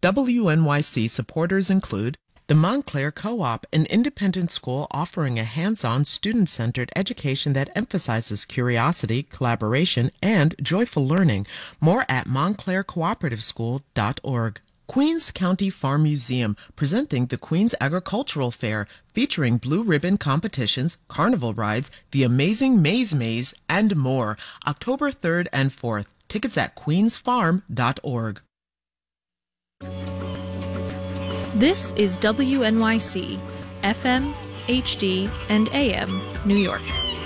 WNYC supporters include the Montclair Co-op, an independent school offering a hands-on, student-centered education that emphasizes curiosity, collaboration, and joyful learning. More at montclaircooperativeschool.org. Queens County Farm Museum, presenting the Queens Agricultural Fair, featuring blue ribbon competitions, carnival rides, the amazing Maze Maze, and more. October 3rd and 4th. Tickets at queensfarm.org. This is WNYC, FM, HD, and AM, New York.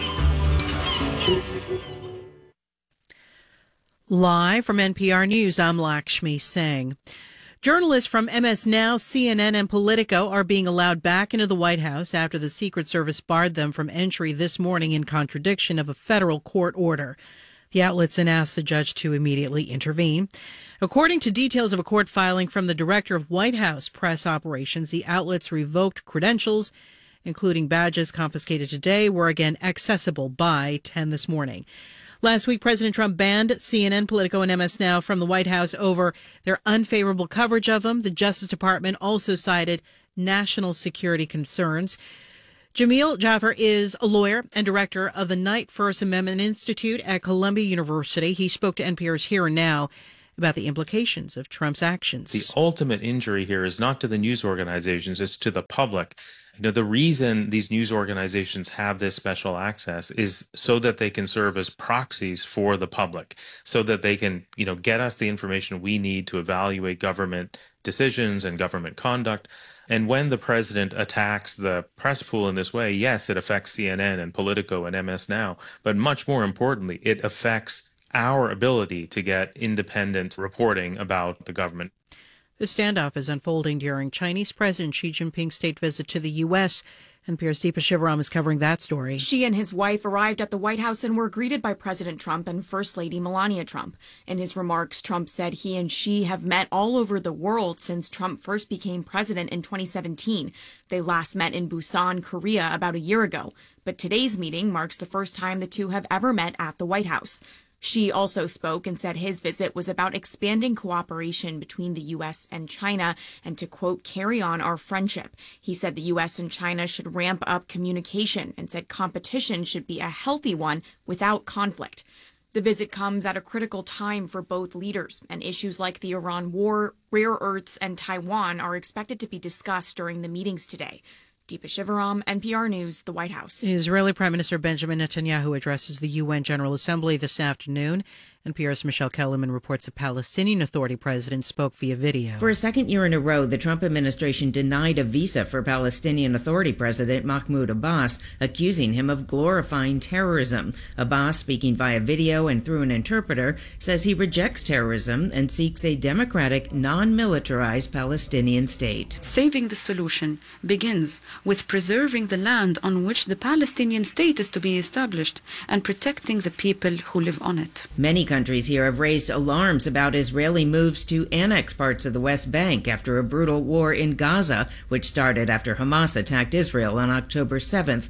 Live from NPR News, I'm Lakshmi Singh. Journalists from MS Now, CNN, and Politico are being allowed back into the White House after the Secret Service barred them from entry this morning in contradiction of a federal court order. The outlets then asked the judge to immediately intervene. According to details of a court filing from the director of White House press operations, the outlets' revoked credentials, including badges confiscated today, were again accessible by 10 this morning. Last week, President Trump banned CNN, Politico, and MS Now from the White House over their unfavorable coverage of him. The Justice Department also cited national security concerns. Jamil Jaffer is a lawyer and director of the Knight First Amendment Institute at Columbia University. He spoke to NPR's Here and Now about the implications of Trump's actions. The ultimate injury here is not to the news organizations, it's to the public. The reason these news organizations have this special access is so that they can serve as proxies for the public, so that they can, get us the information we need to evaluate government decisions and government conduct. And when the president attacks the press pool in this way, yes, it affects CNN and Politico and MS Now, but much more importantly, it affects our ability to get independent reporting about the government. The standoff is unfolding during Chinese President Xi Jinping's state visit to the U.S. NPR's Deepa Shivaram is covering that story. Xi and his wife arrived at the White House and were greeted by President Trump and First Lady Melania Trump. In his remarks, Trump said he and Xi have met all over the world since Trump first became president in 2017. They last met in Busan, Korea, about a year ago. But today's meeting marks the first time the two have ever met at the White House. Xi also spoke and said his visit was about expanding cooperation between the U.S. and China and to, quote, carry on our friendship. He said the U.S. and China should ramp up communication and said competition should be a healthy one without conflict. The visit comes at a critical time for both leaders, and issues like the Iran war, rare earths, and Taiwan are expected to be discussed during the meetings today. Deepa Shivaram, NPR News, the White House. Israeli Prime Minister Benjamin Netanyahu addresses the UN General Assembly this afternoon. NPR's Michelle Kellerman reports a Palestinian Authority president spoke via video. For a second year in a row, the Trump administration denied a visa for Palestinian Authority President Mahmoud Abbas, accusing him of glorifying terrorism. Abbas, speaking via video and through an interpreter, says he rejects terrorism and seeks a democratic, non-militarized Palestinian state. Saving the solution begins with preserving the land on which the Palestinian state is to be established and protecting the people who live on it. Many countries here have raised alarms about Israeli moves to annex parts of the West Bank after a brutal war in Gaza, which started after Hamas attacked Israel on October 7th,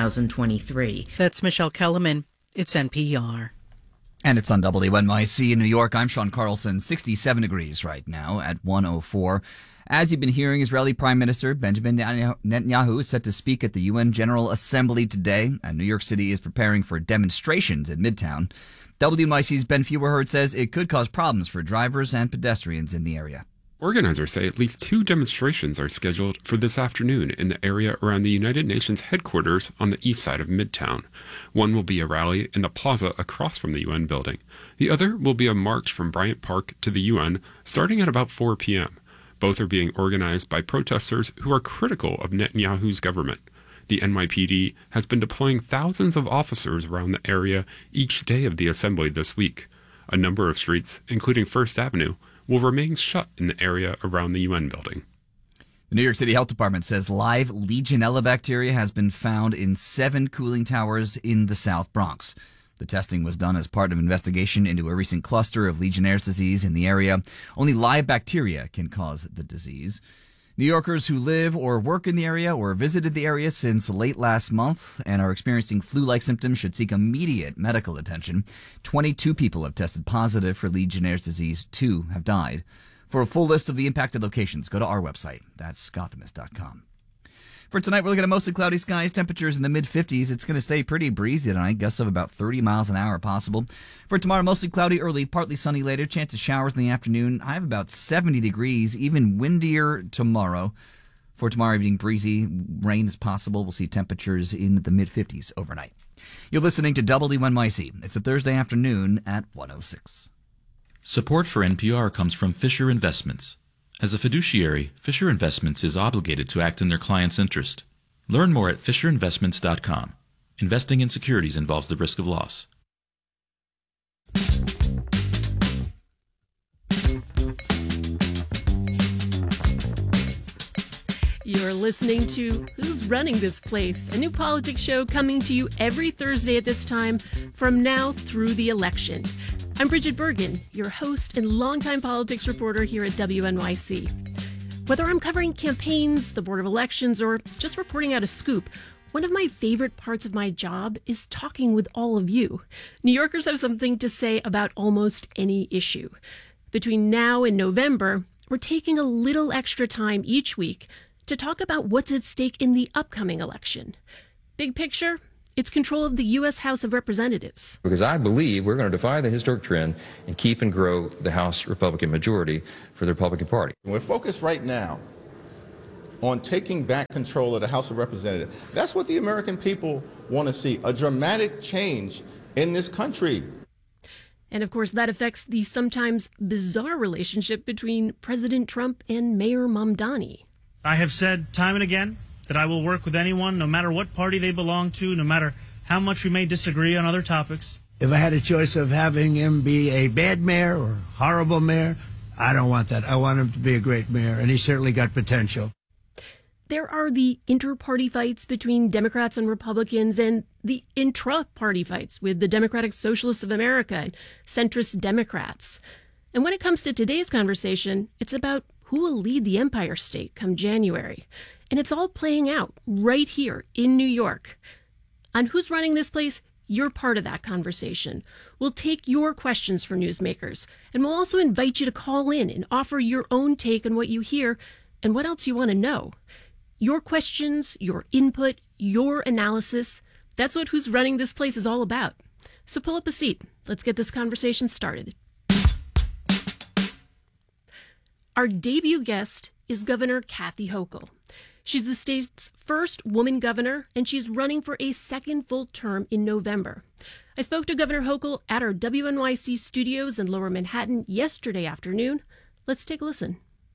2023. That's Michelle Kellerman. It's NPR. And it's on WNYC in New York. I'm Sean Carlson. 67 degrees right now at 104. As you've been hearing, Israeli Prime Minister Benjamin Netanyahu is set to speak at the UN General Assembly today, and New York City is preparing for demonstrations in Midtown. WNYC's Ben Feuerherd says it could cause problems for drivers and pedestrians in the area. Organizers say at least 2 demonstrations are scheduled for this afternoon in the area around the United Nations headquarters on the east side of Midtown. One will be a rally in the plaza across from the UN building. The other will be a march from Bryant Park to the UN starting at about 4 p.m. Both are being organized by protesters who are critical of Netanyahu's government. The NYPD has been deploying thousands of officers around the area each day of the assembly this week. A number of streets, including First Avenue, will remain shut in the area around the UN building. The New York City Health Department says live Legionella bacteria has been found in 7 cooling towers in the South Bronx. The testing was done as part of an investigation into a recent cluster of Legionnaire's disease in the area. Only live bacteria can cause the disease. New Yorkers who live or work in the area or visited the area since late last month and are experiencing flu-like symptoms should seek immediate medical attention. 22 people have tested positive for Legionnaire's disease. 2 have died. For a full list of the impacted locations, go to our website. That's gothamist.com. For tonight, we're looking at mostly cloudy skies, temperatures in the mid-50s. It's going to stay pretty breezy tonight, gusts of about 30 miles an hour possible. For tomorrow, mostly cloudy early, partly sunny later, chance of showers in the afternoon. I have about 70 degrees, even windier tomorrow. For tomorrow evening, breezy, rain is possible. We'll see temperatures in the mid-50s overnight. You're listening to WNYC. It's a Thursday afternoon at 1:06. Support for NPR comes from Fisher Investments. As a fiduciary, Fisher Investments is obligated to act in their client's interest. Learn more at fisherinvestments.com. Investing in securities involves the risk of loss. You're listening to Who's Running This Place, a new politics show coming to you every Thursday at this time from now through the election. I'm Bridget Bergen, your host and longtime politics reporter here at WNYC. Whether I'm covering campaigns, the Board of Elections, or just reporting out a scoop, one of my favorite parts of my job is talking with all of you. New Yorkers have something to say about almost any issue. Between now and November, we're taking a little extra time each week to talk about what's at stake in the upcoming election. Big picture, it's control of the U.S. House of Representatives. Because I believe we're going to defy the historic trend and keep and grow the House Republican majority for the Republican Party. We're focused right now on taking back control of the House of Representatives. That's what the American people want to see, a dramatic change in this country. And of course, that affects the sometimes bizarre relationship between President Trump and Mayor Mamdani. I have said time and again that I will work with anyone, no matter what party they belong to, no matter how much we may disagree on other topics. If I had a choice of having him be a bad mayor or horrible mayor, I don't want that. I want him to be a great mayor, and he's certainly got potential. There are the inter-party fights between Democrats and Republicans and the intra-party fights with the Democratic Socialists of America and centrist Democrats. And when it comes to today's conversation, it's about who will lead the Empire State come January. And it's all playing out right here in New York. On Who's Running This Place, you're part of that conversation. We'll take your questions for newsmakers, and we'll also invite you to call in and offer your own take on what you hear and what else you want to know. Your questions, your input, your analysis, that's what Who's Running This Place is all about. So pull up a seat. Let's get this conversation started. Our debut guest is Governor Kathy Hochul. She's the state's first woman governor, and she's running for a second full term in November. I spoke to Governor Hochul at our WNYC studios in Lower Manhattan yesterday afternoon. Let's take a listen.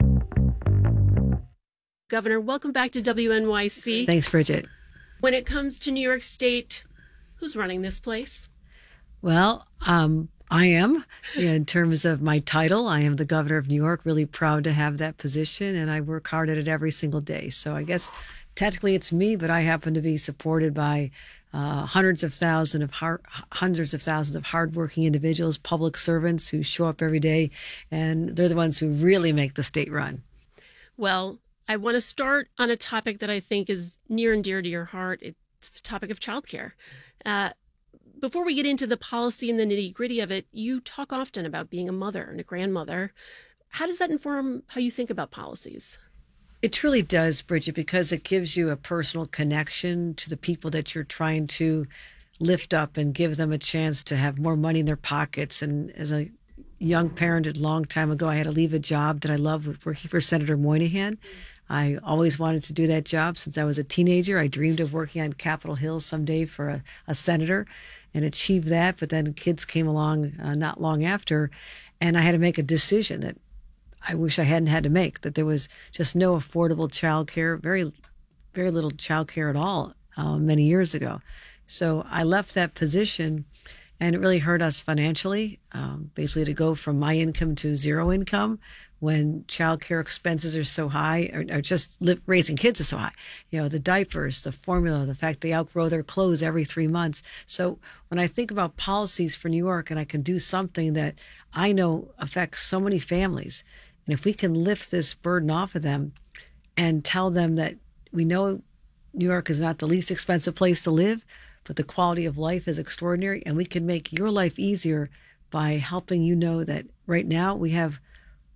Governor, welcome back to WNYC. Thanks, Bridget. When it comes to New York State, who's running this place? Well, I am. In terms of my title, I am the governor of New York, really proud to have that position, and I work hard at it every single day. So I guess technically it's me, but I happen to be supported by hundreds of thousands of hardworking individuals, public servants who show up every day, and they're the ones who really make the state run. Well, I want to start on a topic that I think is near and dear to your heart. It's the topic of childcare. Before we get into the policy and the nitty-gritty of it, you talk often about being a mother and a grandmother. How does that inform how you think about policies? It truly does, Bridget, because it gives you a personal connection to the people that you're trying to lift up and give them a chance to have more money in their pockets. And as a young parent a long time ago, I had to leave a job that I loved working for Senator Moynihan. I always wanted to do that job since I was a teenager. I dreamed of working on Capitol Hill someday for a senator and achieved that. But then kids came along not long after, and I had to make a decision that I wish I hadn't had to make, that there was just no affordable childcare, very, very little childcare at all many years ago. So I left that position, and it really hurt us financially, basically to go from my income to zero income when childcare expenses are so high, or just raising kids is so high. You know, the diapers, the formula, the fact they outgrow their clothes every 3 months. So when I think about policies for New York and I can do something that I know affects so many families, and if we can lift this burden off of them and tell them that we know New York is not the least expensive place to live, but the quality of life is extraordinary, and we can make your life easier by helping you know that right now we have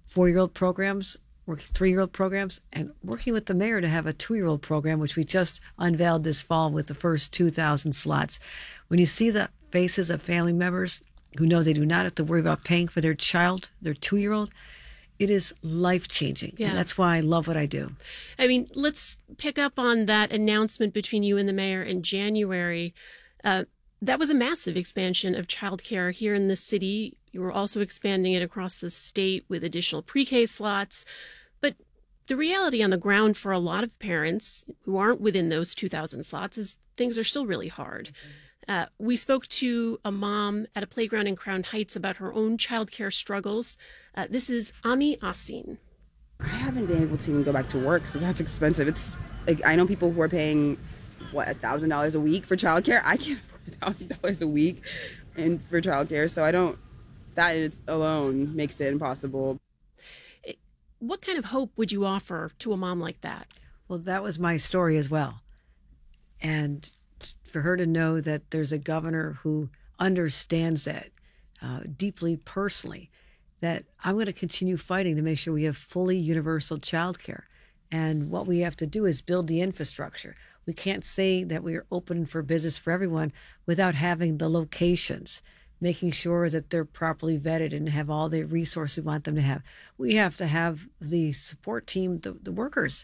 4-year-old programs, working 3-year-old programs, and working with the mayor to have a 2-year-old program, which we just unveiled this fall with the first 2,000 slots. When you see the faces of family members who know they do not have to worry about paying for their child, their 2-year-old, it is life-changing. Yeah. And that's why I love what I do. I mean, let's pick up on that announcement between you and the mayor in January. That was a massive expansion of childcare here in the city. You were also expanding it across the state with additional pre-K slots. But the reality on the ground for a lot of parents who aren't within those 2,000 slots is things are still really hard. We spoke to a mom at a playground in Crown Heights about her own childcare struggles. This is Ami Asin. I haven't been able to even go back to work, so that's expensive. It's like, I know people who are paying, $1,000 a week for childcare. I can't afford $1,000 a week for childcare, so that alone makes it impossible. What kind of hope would you offer to a mom like that? Well, that was my story as well. And for her to know that there's a governor who understands that deeply personally, that I'm going to continue fighting to make sure we have fully universal childcare. And what we have to do is build the infrastructure. We can't say that we are open for business for everyone without having the locations, making sure that they're properly vetted and have all the resources we want them to have. We have to have the support team, the workers,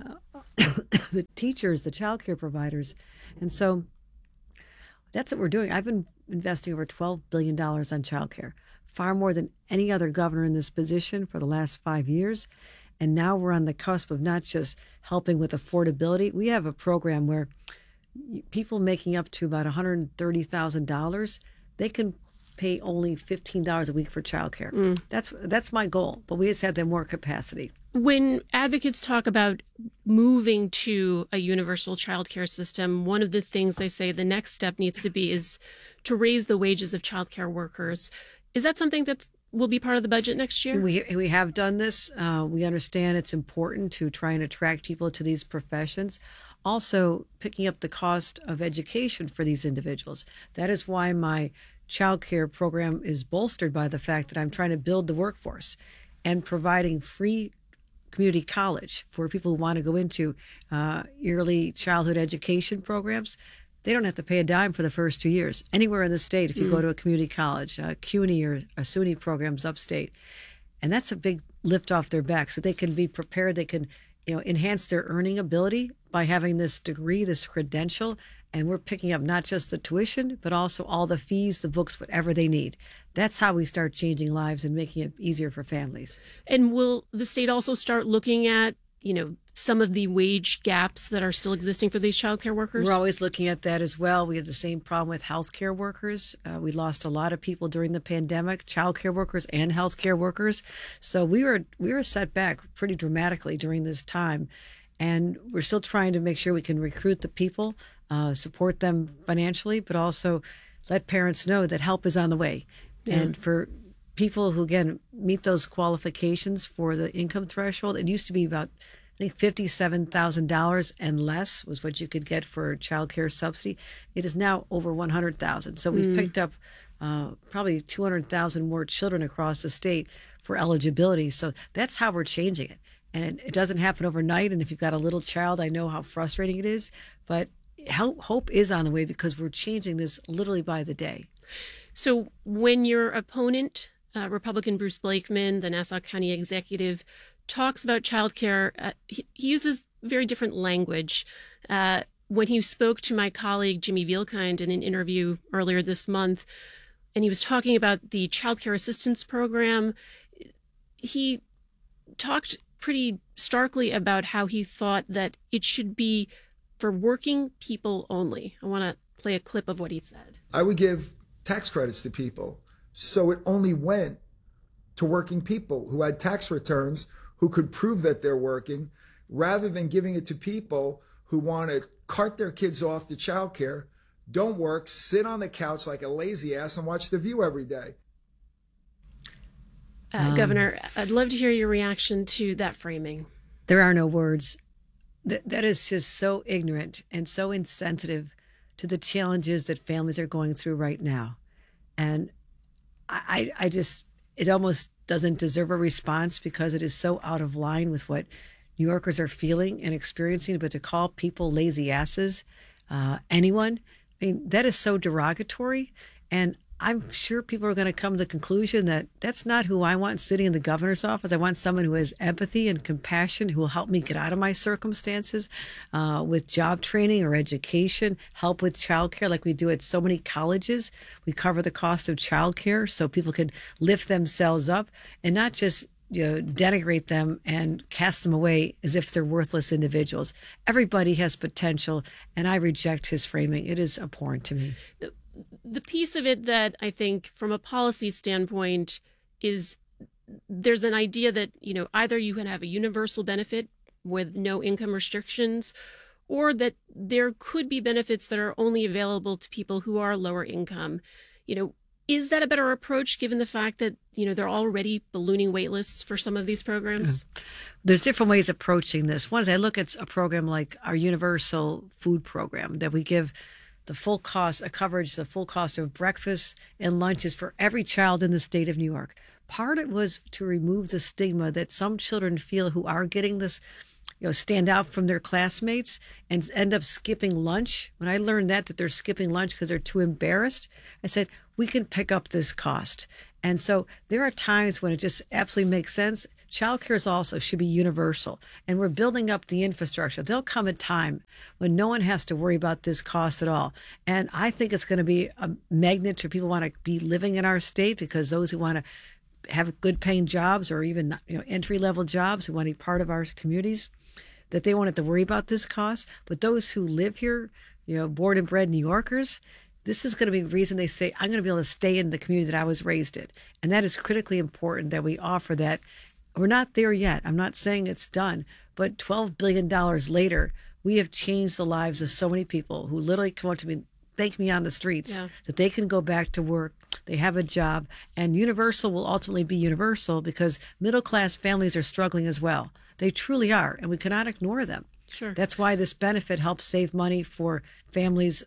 the teachers, the childcare providers. And so that's what we're doing. I've been investing over $12 billion on childcare, far more than any other governor in this position for the last 5 years. And now we're on the cusp of not just helping with affordability. We have a program where people making up to about $130,000, they can pay only $15 a week for childcare. That's my goal, but we just have to have more capacity. When advocates talk about moving to a universal childcare system, one of the things they say the next step needs to be is to raise the wages of childcare workers. Is that something that will be part of the budget next year? We have done this. We understand it's important to try and attract people to these professions. Also, picking up the cost of education for these individuals. That is why my child care program is bolstered by the fact that I'm trying to build the workforce and providing free community college for people who want to go into early childhood education programs. They don't have to pay a dime for the first 2 years. Anywhere in the state, if you go to a community college, CUNY or a SUNY programs upstate. And that's a big lift off their back so they can be prepared. They can enhance their earning ability by having this degree, this credential. And we're picking up not just the tuition, but also all the fees, the books, whatever they need. That's how we start changing lives and making it easier for families. And will the state also start looking at, some of the wage gaps that are still existing for these childcare workers? We're always looking at that as well. We had the same problem with healthcare workers. We lost a lot of people during the pandemic, childcare workers and healthcare workers. So we were set back pretty dramatically during this time. And we're still trying to make sure we can recruit the people, support them financially, but also let parents know that help is on the way. Yeah. And for people who, again, meet those qualifications for the income threshold, it used to be about, I think, $57,000 and less was what you could get for child care subsidy. It is now over $100,000. So we've picked up probably 200,000 more children across the state for eligibility. So that's how we're changing it. And it doesn't happen overnight. And if you've got a little child, I know how frustrating it is. But hope is on the way because we're changing this literally by the day. So when your opponent, Republican Bruce Blakeman, the Nassau County executive, talks about childcare, he uses very different language. When he spoke to my colleague Jimmy Vielkind in an interview earlier this month, and he was talking about the childcare assistance program, he talked pretty starkly about how he thought that it should be for working people only. I want to play a clip of what he said. I would give tax credits to people, so it only went to working people who had tax returns, who could prove that they're working, rather than giving it to people who want to cart their kids off to childcare, don't work, sit on the couch like a lazy ass and watch The View every day. Governor, I'd love to hear your reaction to that framing. There are no words. That is just so ignorant and so insensitive to the challenges that families are going through right now. And I just, it almost doesn't deserve a response because it is so out of line with what New Yorkers are feeling and experiencing. But to call people lazy asses, anyone, I mean, that is so derogatory. And I'm sure people are going to come to the conclusion that that's not who I want sitting in the governor's office. I want someone who has empathy and compassion, who will help me get out of my circumstances with job training or education, help with childcare like we do at so many colleges. We cover the cost of childcare so people can lift themselves up and not just denigrate them and cast them away as if they're worthless individuals. Everybody has potential, and I reject his framing. It is abhorrent to me. The piece of it that I think from a policy standpoint is there's an idea that, either you can have a universal benefit with no income restrictions, or that there could be benefits that are only available to people who are lower income. Is that a better approach given the fact that, they're already ballooning wait lists for some of these programs? Yeah. There's different ways of approaching this. One is I look at a program like our universal food program that we give the full cost, the full cost of breakfast and lunches for every child in the state of New York. Part of it was to remove the stigma that some children feel who are getting this, stand out from their classmates and end up skipping lunch. When I learned that they're skipping lunch because they're too embarrassed, I said, we can pick up this cost. And so there are times when it just absolutely makes sense. Childcare also should be universal, and we're building up the infrastructure. There'll come a time when no one has to worry about this cost at all. And I think it's going to be a magnet for people who want to be living in our state, because those who want to have good paying jobs or even entry-level jobs who want to be part of our communities, that they won't have to worry about this cost. But those who live here, born and bred New Yorkers, this is going to be the reason they say, I'm going to be able to stay in the community that I was raised in. And that is critically important that we offer that. We're not there yet. I'm not saying it's done, but $12 billion later, we have changed the lives of so many people who literally come up to me, thank me on the streets, that they can go back to work, they have a job, and universal will ultimately be universal because middle-class families are struggling as well. They truly are, and we cannot ignore them. Sure. That's why this benefit helps save money for families,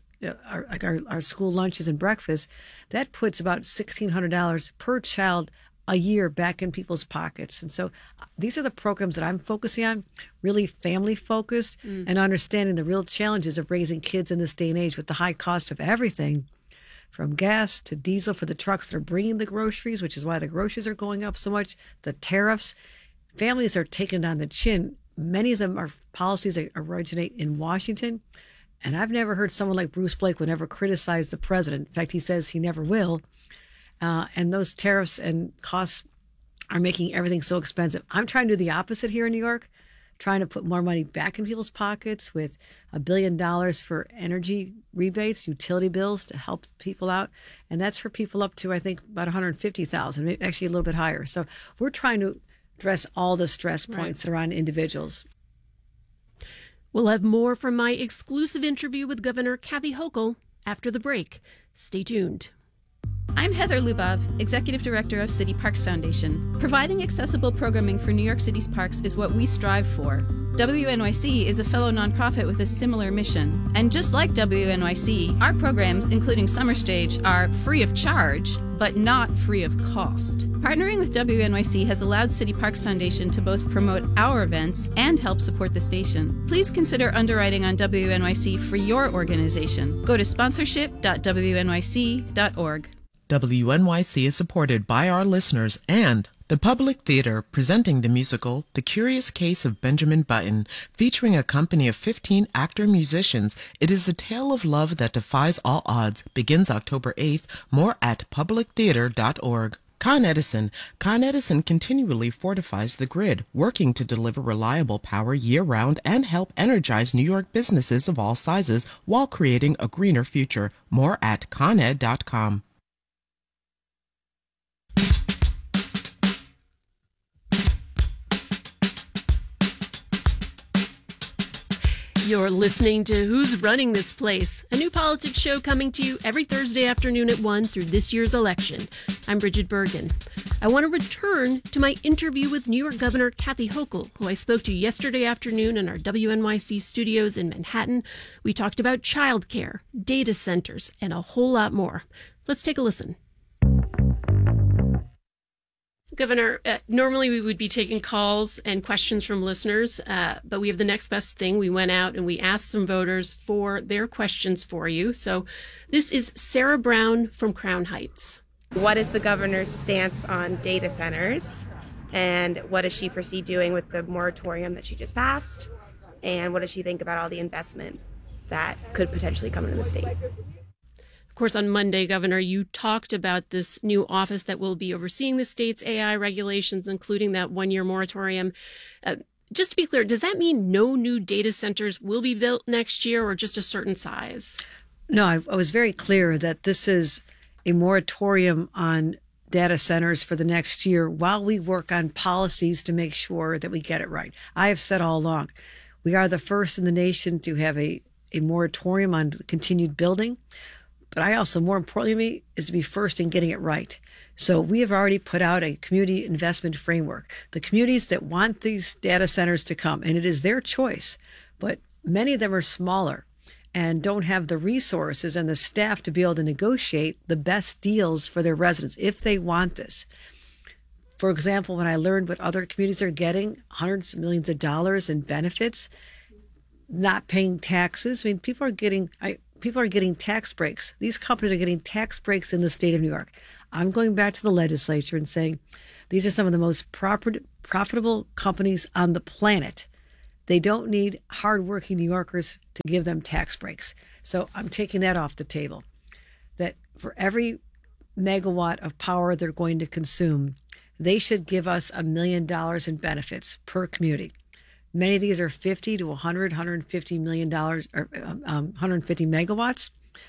our school lunches and breakfast. That puts about $1,600 per child a year back in people's pockets. And so these are the programs that I'm focusing on, really family focused and understanding the real challenges of raising kids in this day and age with the high cost of everything from gas to diesel for the trucks that are bringing the groceries, which is why the groceries are going up so much, the tariffs. Families are taken on the chin. Many of them are policies that originate in Washington. And I've never heard someone like Bruce Blake would ever criticize the president. In fact, he says he never will. And those tariffs and costs are making everything so expensive. I'm trying to do the opposite here in New York, trying to put more money back in people's pockets with $1 billion for energy rebates, utility bills to help people out. And that's for people up to, I think, about $150,000, actually a little bit higher. So we're trying to address all the stress points that are on individuals. We'll have more from my exclusive interview with Governor Kathy Hochul after the break. Stay tuned. I'm Heather Lubov, Executive Director of City Parks Foundation. Providing accessible programming for New York City's parks is what we strive for. WNYC is a fellow nonprofit with a similar mission. And just like WNYC, our programs, including Summer Stage, are free of charge, but not free of cost. Partnering with WNYC has allowed City Parks Foundation to both promote our events and help support the station. Please consider underwriting on WNYC for your organization. Go to sponsorship.wnyc.org. WNYC is supported by our listeners and the Public Theater, presenting the musical The Curious Case of Benjamin Button, featuring a company of 15 actor-musicians. It is a tale of love that defies all odds. Begins October 8th. More at publictheater.org. Con Edison. Con Edison continually fortifies the grid, working to deliver reliable power year-round and help energize New York businesses of all sizes while creating a greener future. More at coned.com. You're listening to Who's Running This Place, a new politics show coming to you every Thursday afternoon at 1 through this year's election. I'm Bridget Bergen. I want to return to my interview with New York Governor Kathy Hochul, who I spoke to yesterday afternoon in our WNYC studios in Manhattan. We talked about childcare, data centers, and a whole lot more. Let's take a listen. Governor, normally we would be taking calls and questions from listeners, but we have the next best thing. We went out and we asked some voters for their questions for you. So this is Sarah Brown from Crown Heights. What is the governor's stance on data centers? And what does she foresee doing with the moratorium that she just passed? And what does she think about all the investment that could potentially come into the state? Of course, on Monday, Governor, you talked about this new office that will be overseeing the state's AI regulations, including that one-year moratorium. Just to be clear, does that mean no new data centers will be built next year or just a certain size? No, I was very clear that this is a moratorium on data centers for the next year while we work on policies to make sure that we get it right. I have said all along, we are the first in the nation to have a moratorium on continued building. But I also, more importantly to me, is to be first in getting it right. So we have already put out a community investment framework. The communities that want these data centers to come, and it is their choice, but many of them are smaller and don't have the resources and the staff to be able to negotiate the best deals for their residents if they want this. For example, when I learned what other communities are getting, hundreds of millions of dollars in benefits, not paying taxes. I mean, people are getting tax breaks. These companies are getting tax breaks in the state of New York. I'm going back to the legislature and saying these are some of the most profitable companies on the planet. They don't need hardworking New Yorkers to give them tax breaks. So I'm taking that off the table. That for every megawatt of power they're going to consume, they should give us $1 million in benefits per community. Many of these are 50 to 100, $150 million, or 150 megawatts.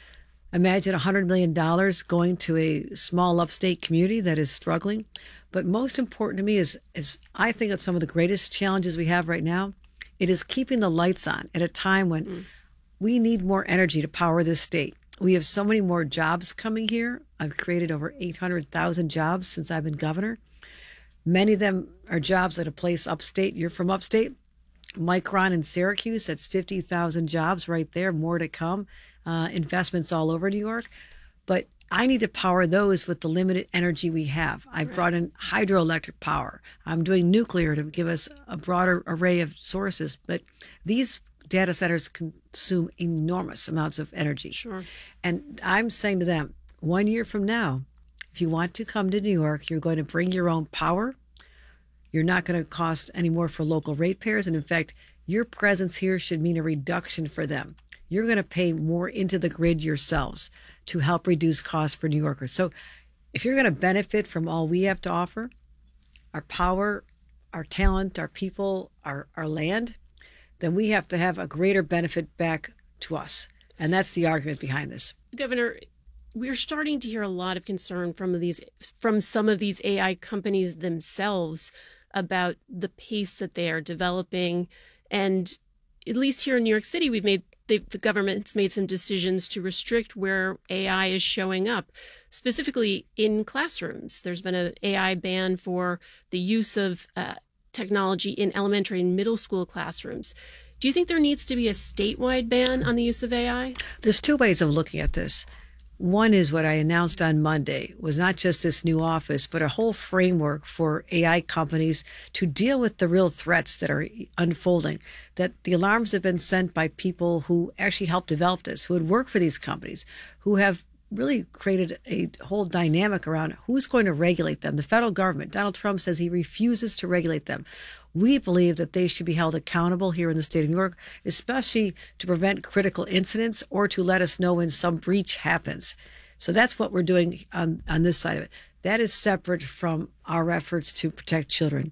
Imagine $100 million going to a small upstate community that is struggling. But most important to me is I think it's some of the greatest challenges we have right now. It is keeping the lights on at a time when we need more energy to power this state. We have so many more jobs coming here. I've created over 800,000 jobs since I've been governor. Many of them are jobs at a place upstate. You're from upstate. Micron in Syracuse, that's 50,000 jobs right there, more to come, investments all over New York. But I need to power those with the limited energy we have. I've brought in hydroelectric power. I'm doing nuclear to give us a broader array of sources. But these data centers consume enormous amounts of energy. Sure. And I'm saying to them, 1 year from now, if you want to come to New York, you're going to bring your own power. You're not going to cost any more for local ratepayers. And in fact, your presence here should mean a reduction for them. You're going to pay more into the grid yourselves to help reduce costs for New Yorkers. So if you're going to benefit from all we have to offer, our power, our talent, our people, our land, then we have to have a greater benefit back to us. And that's the argument behind this. Governor, we're starting to hear a lot of concern from some of these AI companies themselves about the pace that they are developing. And at least here in New York City, the government's made some decisions to restrict where AI is showing up, specifically in classrooms. There's been an AI ban for the use of technology in elementary and middle school classrooms. Do you think there needs to be a statewide ban on the use of AI? There's two ways of looking at this. One is what I announced on Monday was not just this new office, but a whole framework for AI companies to deal with the real threats that are unfolding, that the alarms have been sent by people who actually helped develop this, who had worked for these companies, who have really created a whole dynamic around who's going to regulate them. The federal government, Donald Trump says he refuses to regulate them. We believe that they should be held accountable here in the state of New York, especially to prevent critical incidents or to let us know when some breach happens. So that's what we're doing on this side of it. That is separate from our efforts to protect children.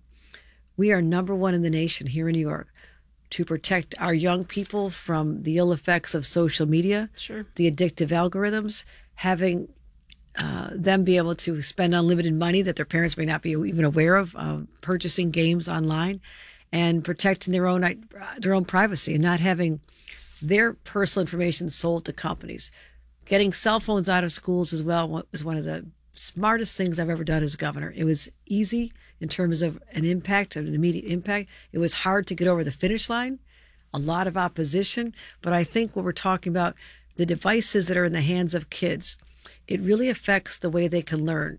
We are number one in the nation here in New York to protect our young people from the ill effects of social media, Sure. the addictive algorithms, having them be able to spend unlimited money that their parents may not be even aware of, purchasing games online, and protecting their own privacy and not having their personal information sold to companies. Getting cell phones out of schools as well was one of the smartest things I've ever done as governor. It was easy in terms of an impact, an immediate impact. It was hard to get over the finish line, a lot of opposition. But I think what we're talking about, the devices that are in the hands of kids, it really affects the way they can learn.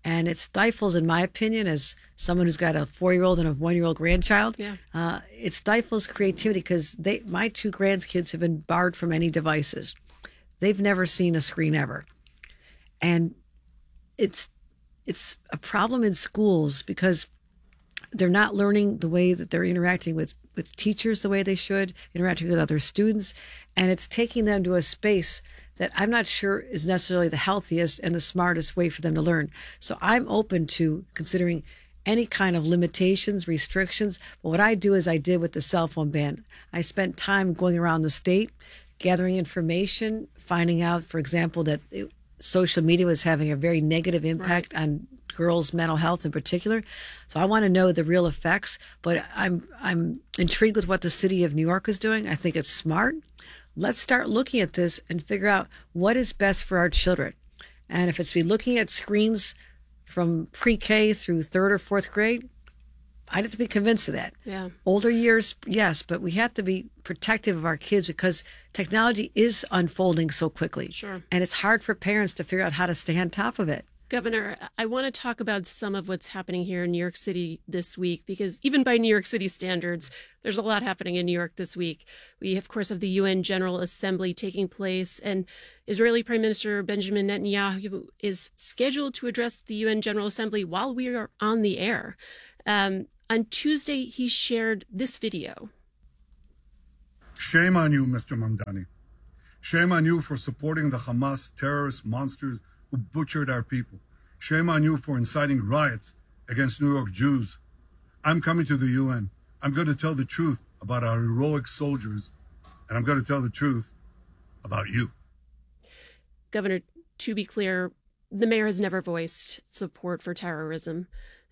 And it stifles, in my opinion, as someone who's got a 4-year-old and a 1-year-old grandchild, it stifles creativity because my 2 grandkids have been barred from any devices. They've never seen a screen ever. And it's a problem in schools because they're not learning the way that they're interacting with teachers the way they should, interacting with other students. And it's taking them to a space that I'm not sure is necessarily the healthiest and the smartest way for them to learn. So I'm open to considering any kind of limitations, restrictions. But what I do is I did with the cell phone ban. I spent time going around the state, gathering information, finding out, for example, that social media was having a very negative impact on girls' mental health in particular. So I want to know the real effects, but I'm intrigued with what the city of New York is doing. I think it's smart. Let's start looking at this and figure out what is best for our children. And if it's be looking at screens from pre-K through 3rd or 4th grade, I'd have to be convinced of that. Yeah. Older years, yes, but we have to be protective of our kids because technology is unfolding so quickly. Sure. And it's hard for parents to figure out how to stay on top of it. Governor, I want to talk about some of what's happening here in New York City this week, because even by New York City standards, there's a lot happening in New York this week. We, of course, have the UN General Assembly taking place, and Israeli Prime Minister Benjamin Netanyahu is scheduled to address the UN General Assembly while we are on the air. On Tuesday, he shared this video. Shame on you, Mr. Mamdani. Shame on you for supporting the Hamas terrorist monsters who butchered our people. Shame on you for inciting riots against New York Jews. I'm coming to the UN. I'm going to tell the truth about our heroic soldiers, and I'm going to tell the truth about you. Governor, to be clear, the mayor has never voiced support for terrorism.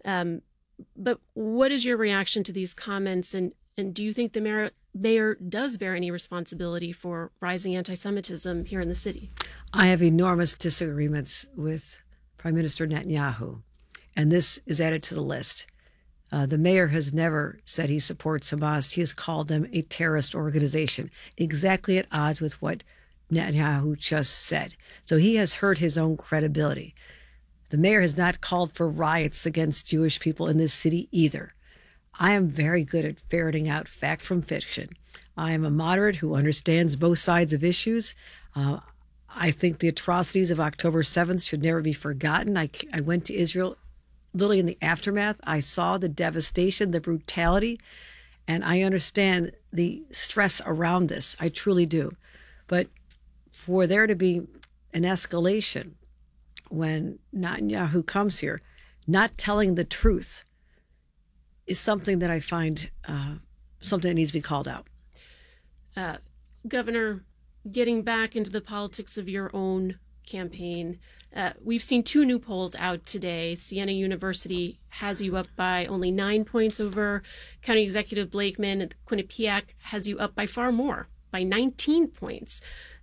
But what is your reaction to these comments, and do you think the mayor does bear any responsibility for rising anti-Semitism here in the city? I have enormous disagreements with Prime Minister Netanyahu, and this is added to the list. The mayor has never said he supports Hamas. He has called them a terrorist organization, exactly at odds with what Netanyahu just said. So he has hurt his own credibility. The mayor has not called for riots against Jewish people in this city either. I am very good at ferreting out fact from fiction. I am a moderate who understands both sides of issues. I think the atrocities of October 7th should never be forgotten. I went to Israel literally in the aftermath. I saw the devastation, the brutality, and I understand the stress around this. I truly do. But for there to be an escalation when Netanyahu comes here, not telling the truth is something that I find something that needs to be called out. Governor, getting back into the politics of your own campaign, we've seen 2 new polls out today. Siena University has you up by only 9 points over County Executive Blakeman, and Quinnipiac has you up by far more, by 19 points.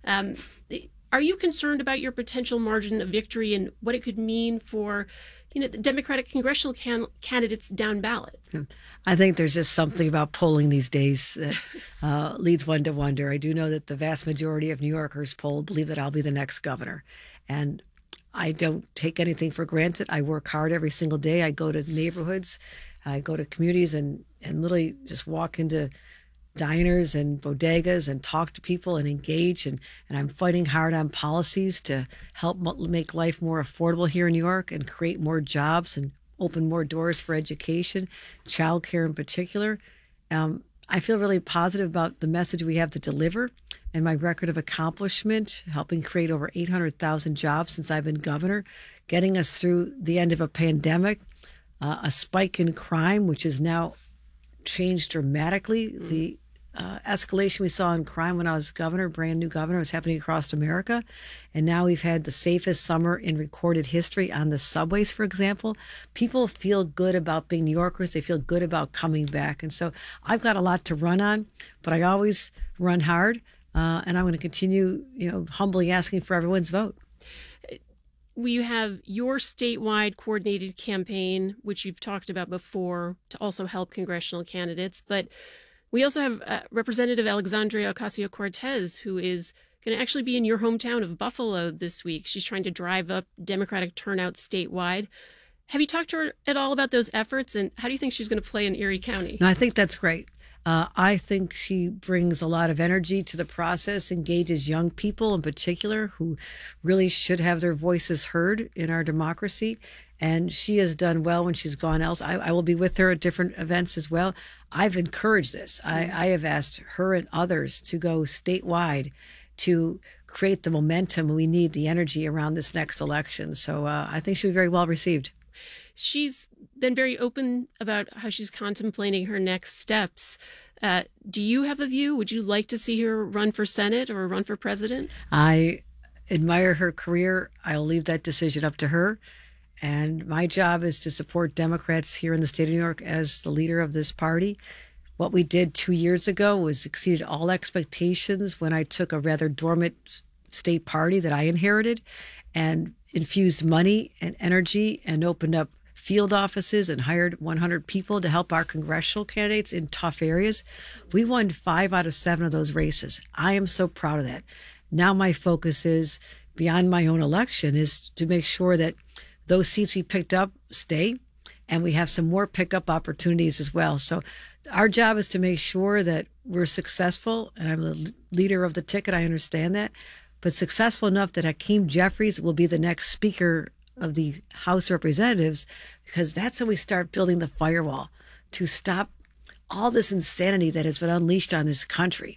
Are you concerned about your potential margin of victory and what it could mean for the Democratic congressional candidates down ballot? I think there's just something about polling these days that leads one to wonder. I do know that the vast majority of New Yorkers polled believe that I'll be the next governor. And I don't take anything for granted. I work hard every single day. I go to neighborhoods, I go to communities and literally just walk into diners and bodegas and talk to people and engage. And I'm fighting hard on policies to help make life more affordable here in New York and create more jobs and open more doors for education, childcare in particular. I feel really positive about the message we have to deliver and my record of accomplishment, helping create over 800,000 jobs since I've been governor, getting us through the end of a pandemic, a spike in crime, which has now changed dramatically. The escalation we saw in crime when I was governor, brand new governor, was happening across America. And now we've had the safest summer in recorded history on the subways, for example. People feel good about being New Yorkers. They feel good about coming back. And so I've got a lot to run on, but I always run hard. And I'm going to continue, humbly asking for everyone's vote. We have your statewide coordinated campaign, which you've talked about before, to also help congressional candidates. But we also have Representative Alexandria Ocasio-Cortez, who is going to actually be in your hometown of Buffalo this week. She's trying to drive up Democratic turnout statewide. Have you talked to her at all about those efforts, and how do you think she's going to play in Erie County? No, I think that's great. I think she brings a lot of energy to the process, engages young people in particular who really should have their voices heard in our democracy. And she has done well when she's gone else. I will be with her at different events as well. I've encouraged this. I have asked her and others to go statewide to create the momentum we need, the energy around this next election. So I think she'll be very well received. She's been very open about how she's contemplating her next steps. Do you have a view? Would you like to see her run for Senate or run for president? I admire her career. I'll leave that decision up to her. And my job is to support Democrats here in the state of New York as the leader of this party. What we did 2 years ago was exceeded all expectations when I took a rather dormant state party that I inherited and infused money and energy and opened up field offices and hired 100 people to help our congressional candidates in tough areas. We won 5 out of 7 of those races. I am so proud of that. Now my focus is, beyond my own election, is to make sure that those seats we picked up stay, and we have some more pickup opportunities as well. So our job is to make sure that we're successful, and I'm the leader of the ticket, I understand that, but successful enough that Hakeem Jeffries will be the next Speaker of the House of Representatives, because that's how we start building the firewall to stop all this insanity that has been unleashed on this country.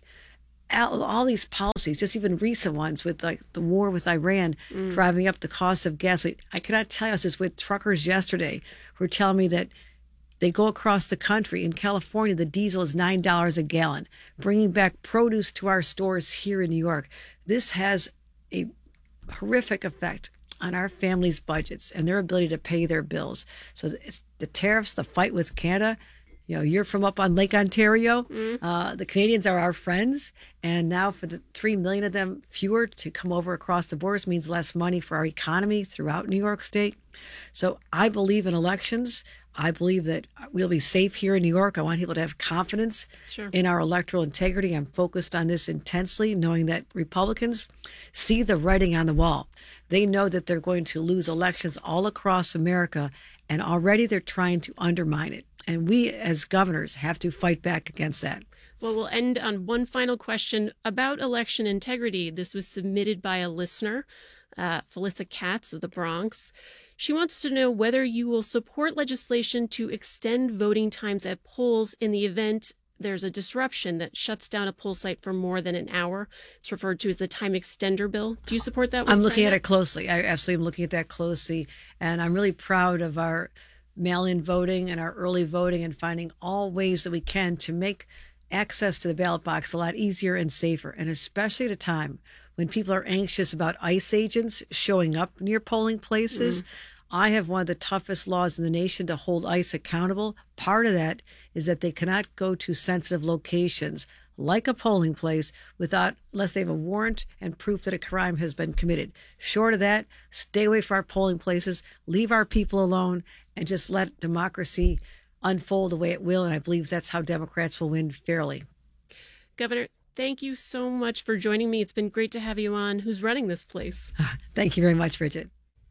All these policies, just even recent ones with like the war with Iran, driving up the cost of gasoline. I cannot tell you, I was just with truckers yesterday who were telling me that they go across the country. In California, the diesel is $9 a gallon, bringing back produce to our stores here in New York. This has a horrific effect on our families' budgets and their ability to pay their bills. So it's the tariffs, the fight with Canada. You know, you're from up on Lake Ontario. The Canadians are our friends. And now for the 3 million of them fewer to come over across the borders means less money for our economy throughout New York State. So I believe in elections. I believe that we'll be safe here in New York. I want people to have confidence in our electoral integrity. I'm focused on this intensely, knowing that Republicans see the writing on the wall. They know that they're going to lose elections all across America, and already they're trying to undermine it. And we, as governors, have to fight back against that. Well, we'll end on one final question about election integrity. This was submitted by a listener, Felissa Katz of the Bronx. She wants to know whether you will support legislation to extend voting times at polls in the event there's a disruption that shuts down a poll site for more than an hour. It's referred to as the time extender bill. Do you support that? I'm looking at it closely. I absolutely am looking at that closely. And I'm really proud of our mail-in voting and our early voting and finding all ways that we can to make access to the ballot box a lot easier and safer. And especially at a time when people are anxious about ICE agents showing up near polling places. I have one of the toughest laws in the nation to hold ICE accountable. Part of that is that they cannot go to sensitive locations like a polling place unless they have a warrant and proof that a crime has been committed. Short of that, stay away from our polling places, leave our people alone, and just let democracy unfold the way it will. And I believe that's how Democrats will win fairly. Governor, thank you so much for joining me. It's been great to have you on. Who's running this place? Thank you very much, Bridget.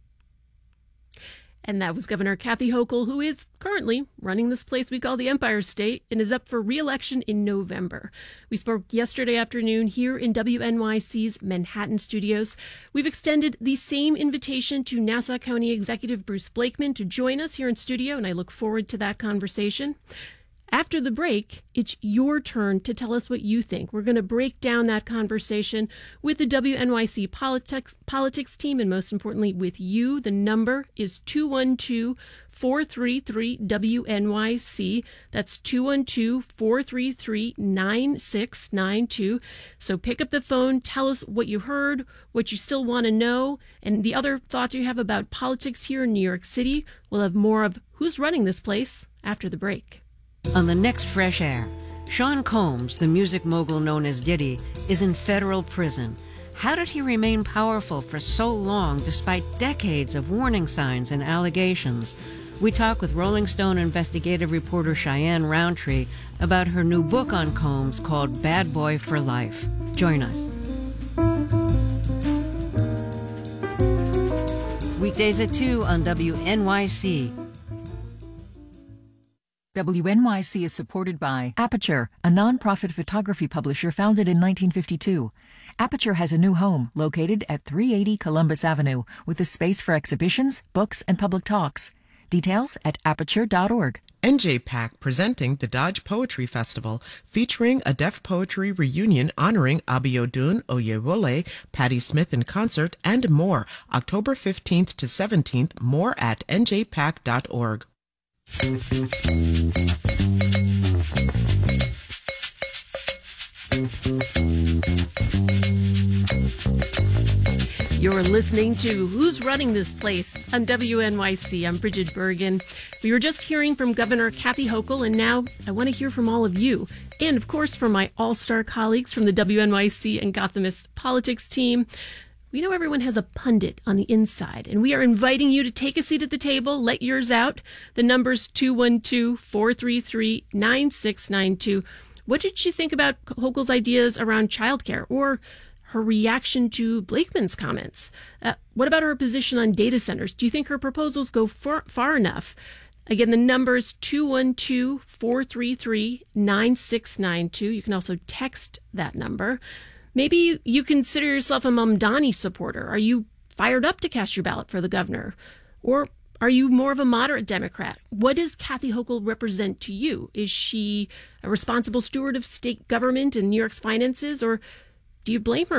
And that was Governor Kathy Hochul, who is currently running this place we call the Empire State and is up for re-election in November. We spoke yesterday afternoon here in WNYC's Manhattan studios. We've extended the same invitation to Nassau County Executive Bruce Blakeman to join us here in studio, and I look forward to that conversation. After the break, it's your turn to tell us what you think. We're going to break down that conversation with the WNYC politics team, and most importantly, with you. The number is 212-433-WNYC. That's 212-433-9692. So pick up the phone, tell us what you heard, what you still want to know, and the other thoughts you have about politics here in New York City. We'll have more of who's running this place after the break. On the next Fresh Air, Sean Combs, the music mogul known as Diddy, is in federal prison. How did he remain powerful for so long despite decades of warning signs and allegations? We talk with Rolling Stone investigative reporter Cheyenne Roundtree about her new book on Combs called Bad Boy for Life. Join us. We Weekdays at 2 on WNYC. WNYC is supported by Aperture, a nonprofit photography publisher founded in 1952. Aperture has a new home located at 380 Columbus Avenue with a space for exhibitions, books, and public talks. Details at aperture.org. NJPAC presenting the Dodge Poetry Festival, featuring a deaf poetry reunion honoring Abiodun Oyewole, Patti Smith in concert, and more. October 15th to 17th. More at njpac.org. You're listening to Who's Running This Place on WNYC. I'm Bridget Bergen. We were just hearing from Governor Kathy Hochul, and now I want to hear from all of you. And, of course, from my all-star colleagues from the WNYC and Gothamist Politics team. We know everyone has a pundit on the inside, and we are inviting you to take a seat at the table. Let yours out. The number's 212-433-9692. What did you think about Hochul's ideas around childcare, or her reaction to Blakeman's comments? What about her position on data centers? Do you think her proposals go far enough? Again, the number is 212-433-9692. You can also text that number. Maybe you consider yourself a Mamdani supporter. Are you fired up to cast your ballot for the governor? Or are you more of a moderate Democrat? What does Kathy Hochul represent to you? Is she a responsible steward of state government and New York's finances, or do you blame her